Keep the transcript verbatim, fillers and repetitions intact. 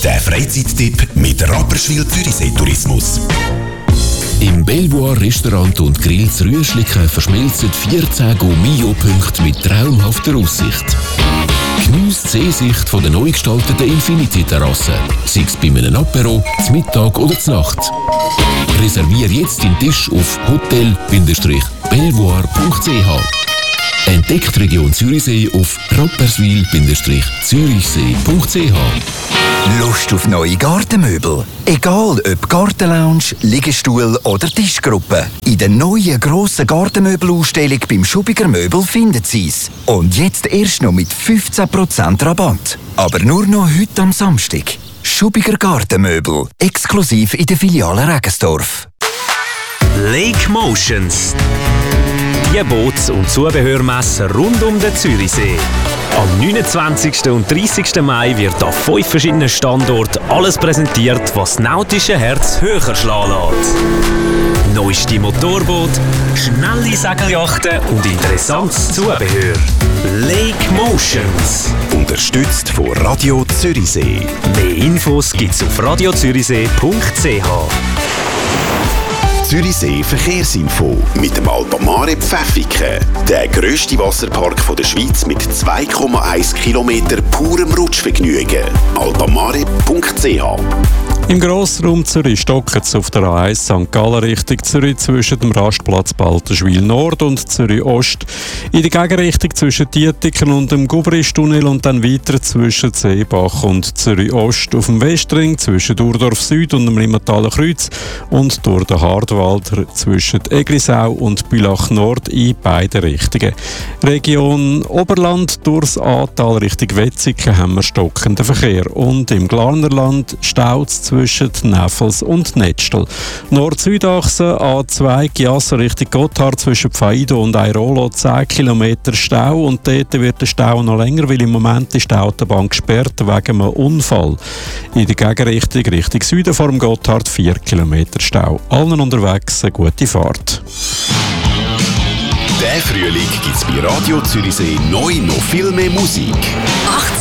Der Freizeittipp mit Rapperswil Zürichsee Tourismus. Im Belvoir Restaurant und Grill zu Rüschliken verschmelzen vierzehn Go-Mio-Punkte mit traumhafter Aussicht. Geniesse die Seesicht von der neu gestalteten Infinity-Terrasse, sei es bei einem Apero, zum Mittag oder zur Nacht. Reserviere jetzt deinen Tisch auf hotel Bindestrich belvoir punkt c h. Entdeckt die Region Zürichsee auf rapperswil Bindestrich zürichsee punkt c h. Lust auf neue Gartenmöbel? Egal ob Gartenlounge, Liegestuhl oder Tischgruppe. In der neuen grossen Gartenmöbelausstellung beim Schubiger Möbel finden Sie es. Und jetzt erst noch mit fünfzehn Prozent Rabatt. Aber nur noch heute am Samstag. Schubiger Gartenmöbel. Exklusiv in der Filiale Regensdorf. Lake Motions. Die Boots- und Zubehörmesse rund um den Zürichsee. Am neunundzwanzigsten und dreißigsten Mai wird an fünf verschiedenen Standorten alles präsentiert, was das nautische Herz höher schlagen lässt. Neueste Motorboot, schnelle Segelyachten und interessantes Zubehör. Lake Motions. Unterstützt von Radio Zürichsee. Mehr Infos gibt's auf radio zürichsee punkt c h. Zürichsee Verkehrsinfo mit dem Alpamare Pfäffiken. Der grösste Wasserpark von der Schweiz mit zwei Komma eins Kilometer purem Rutschvergnügen. alpamare punkt c h. Im Grossraum Zürich stockt es auf der A eins Sankt Gallen Richtung Zürich zwischen dem Rastplatz Baltenschwil Nord und Zürich Ost. In der Gegenrichtung zwischen Dietiken und dem Gubristunnel und dann weiter zwischen Seebach und Zürich Ost. Auf dem Westring zwischen Durdorf Süd und dem Limmertaler Kreuz und durch den Hardwald zwischen Eglisau und Bülach Nord in beide Richtungen. Region Oberland durchs Ahrtal Richtung Wetzikon haben wir stockenden Verkehr und im Glarnerland staut es zwischen Neffels und Netzstel. Nord-Süd-Achse A zwei Chiasso Richtung Gotthard zwischen Pfaido und Airolo zehn Kilometer Stau und dort wird der Stau noch länger, weil im Moment ist die Autobahn gesperrt wegen einem Unfall. In der Gegenrichtung Richtung Süden vor dem Gotthard vier Kilometer Stau. Allen unterwegs eine gute Fahrt. Der Frühling gibt's bei Radio Zürichsee neu noch viel mehr Musik. achtziger